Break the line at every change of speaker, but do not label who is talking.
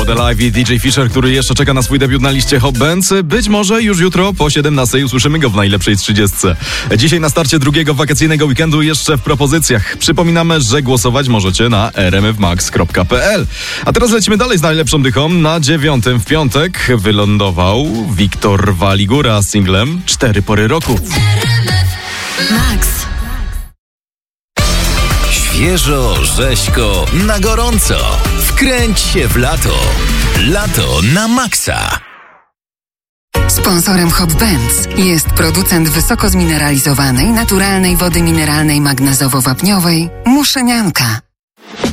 What Alive i DJ Fisher, który jeszcze czeka na swój debiut na liście Hot Bands. Być może już jutro po 17 usłyszymy go w najlepszej z 30. Dzisiaj na starcie drugiego wakacyjnego weekendu jeszcze w propozycjach. Przypominamy, że głosować możecie na rmfmax.pl. A teraz lecimy dalej z najlepszą dychą. Na 9 w piątek wylądował Wiktor Waligura z singlem 4 pory roku.
Max.
Świeżo, rzeźko, na gorąco. Wkręć się w lato. Lato na maksa.
Sponsorem Hot Bands jest producent wysoko zmineralizowanej, naturalnej wody mineralnej magnezowo-wapniowej Muszynianka.